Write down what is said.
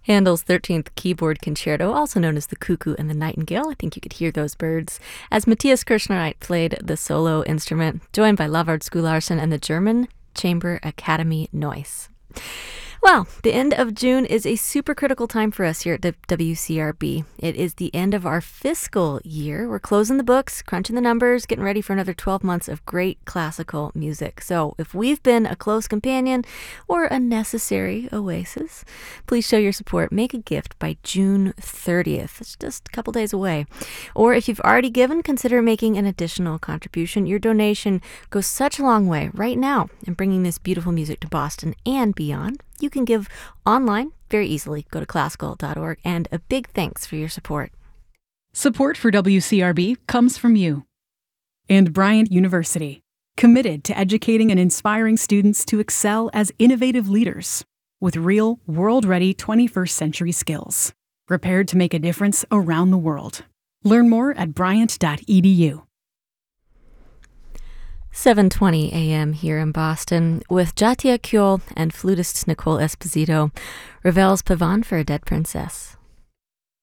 Handel's 13th Keyboard Concerto, also known as the Cuckoo and the Nightingale. I think you could hear those birds. As Matthias Kirchnereit played the solo instrument, joined by Lavard Skularsson and the German Chamber Academy Noise. Well, the end of June is a super critical time for us here at WCRB. It is the end of our fiscal year. We're closing the books, crunching the numbers, getting ready for another 12 months of great classical music. So if we've been a close companion or a necessary oasis, please show your support. Make a gift by June 30th. It's just a couple days away. Or if you've already given, consider making an additional contribution. Your donation goes such a long way right now in bringing this beautiful music to Boston and beyond. You can give online very easily. Go to classical.org. And a big thanks for your support. Support for WCRB comes from you. And Bryant University, committed to educating and inspiring students to excel as innovative leaders with real, world-ready 21st century skills, prepared to make a difference around the world. Learn more at bryant.edu. 7:20 a.m. here in Boston with Jatia Kyol and flutist Nicole Esposito. Ravel's Pavane for a Dead Princess.